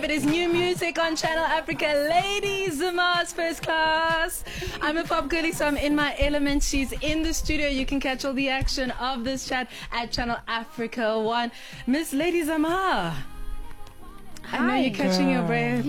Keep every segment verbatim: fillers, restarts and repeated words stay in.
It is new music on Channel Africa. Lady Zama's First Class. I'm a pop girlie, so I'm in my element. She's in the studio. You can catch all the action of this chat at Channel Africa One. Miss Lady Zama. I know you're catching girl. your breath.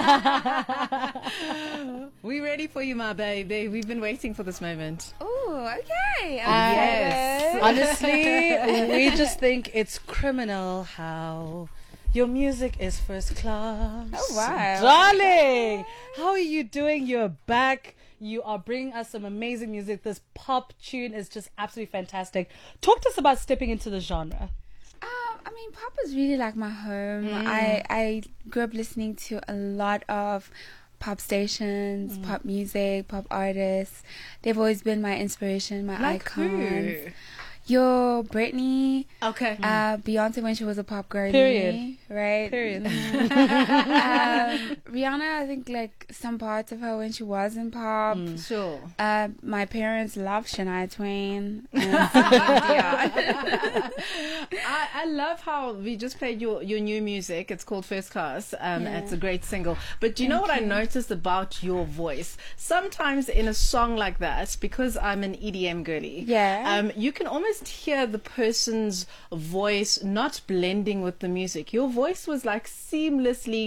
Yeah. We ready for you, my baby. We've been waiting for this moment. Oh, okay. Uh, yes. Honestly, we just think it's criminal how your music is first class. Oh, wow. Darling, how are you doing? You're back. You are bringing us some amazing music. This pop tune is just absolutely fantastic. Talk to us about stepping into the genre. Um, I mean, pop is really like my home. Mm. I, I grew up listening to a lot of pop stations, mm. pop music, pop artists. They've always been my inspiration, my like icons. Who? Yo, Britney. Okay. Uh, Beyonce when she was a pop girl. Period. Right? Period. um, Rihanna, I think like some parts of her when she was in pop. Mm. Sure. Uh, my parents love Shania Twain. And I, I love how we just played your, your new music. It's called First Class. Um, Yeah. It's a great single. But do you know Thank what I you. noticed about your voice? Sometimes in a song like that, because I'm an E D M girly, Yeah. um, you can almost hear the person's voice not blending with the music. Your voice was like seamlessly